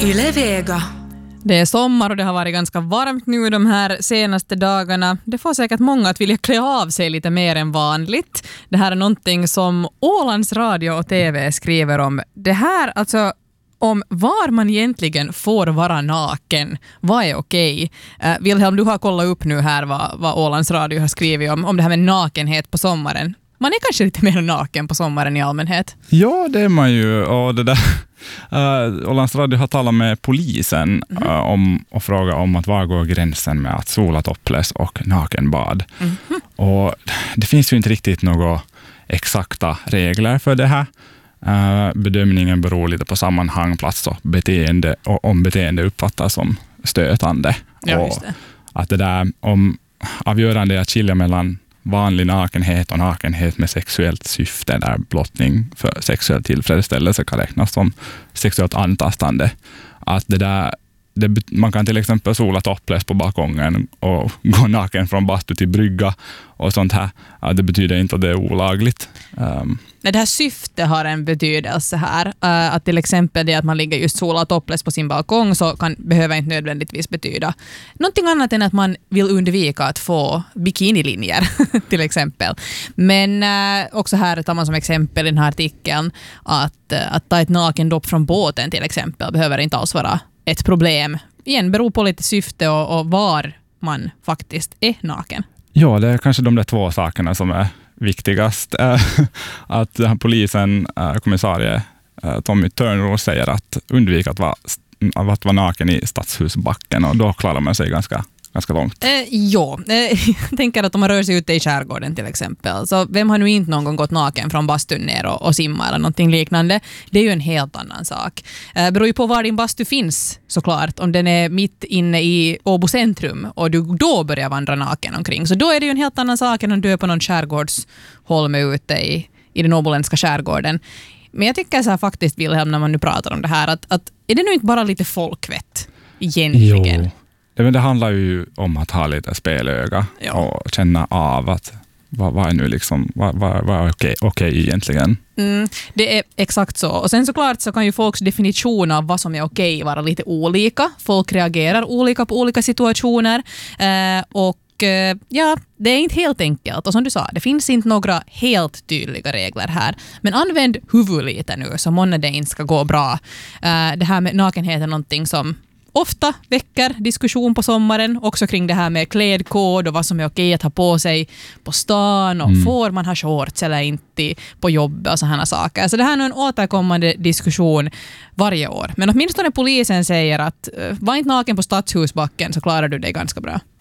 Yle Vega. Det är sommar och det har varit ganska varmt nu de här senaste dagarna. Det får säkert många att vilja klä av sig lite mer än vanligt. Det här är någonting som Ålands Radio och TV skriver om. Det här alltså om var man egentligen får vara naken. Vad är okej? Wilhelm, du har kollat upp nu här vad Ålands Radio har skrivit om det här med nakenhet på sommaren. Man är kanske lite mer naken på sommaren i allmänhet. Ja, det är man ju. Och det där, Ålands Radio har talat med polisen om och frågat om att var går gränsen med att sola topless och nakenbad. Och det finns ju inte riktigt några exakta regler för det här. Bedömningen beror lite på sammanhang, plats och beteende, och om beteende uppfattas som stötande. Ja, just det. Att det där om avgörande är att skilja mellan vanlig nakenhet och nakenhet med sexuellt syfte, där blottning för sexuell tillfredsställelse kan räknas som sexuellt antastande. Att man kan till exempel sola topless på balkongen och gå naken från bastu till brygga och sånt här. Det betyder inte att det är olagligt. Nej, det här syfte har en betydelse här. Att till exempel det att man ligger just sola topless på sin balkong så behöver inte nödvändigtvis betyda någonting annat än att man vill undvika att få bikinilinjer till exempel. Men också här tar man som exempel i den här artikeln att ta ett nakendopp från båten till exempel behöver inte alls vara ett problem. Igen, beror på lite syfte och var man faktiskt är naken. Ja, det är kanske de där två sakerna som är viktigast. Att den här polisen, kommissarie Tommy Törnros, säger att undvika att vara naken i Stadshusbacken, och då klarar man sig ganska långt. Jag tänker att om man rör sig ute i skärgården till exempel, så vem har nu inte någon gång gått naken från bastun ner och simma eller någonting liknande? Det är ju en helt annan sak. Beror ju på var din bastu finns såklart. Om den är mitt inne i Åbo centrum och du då börjar vandra naken omkring, så då är det ju en helt annan sak än om du är på någon skärgårdsholme ute i den åboländska skärgården. Men jag tycker så här faktiskt, Wilhelm, när man nu pratar om det här, att är det nu inte bara lite folkvett egentligen? Jo. Det handlar ju om att ha lite spelöga och känna av att vad är nu liksom, vad är okej egentligen. Det är exakt så. Och sen såklart så kan ju folks definition av vad som är okej vara lite olika. Folk reagerar olika på olika situationer. Det är inte helt enkelt. Och som du sa, det finns inte några helt tydliga regler här. Men använd huvudet lite nu så månne det inte ska gå bra. Det här med nakenhet är någonting som ofta väcker diskussion på sommaren, också kring det här med klädkod och vad som är okej att ha på sig på stan och får man ha shorts eller inte på jobbet och sådana saker. Så det här är en återkommande diskussion varje år. Men åtminstone polisen säger att var inte naken på Stadshusbacken så klarar du dig ganska bra.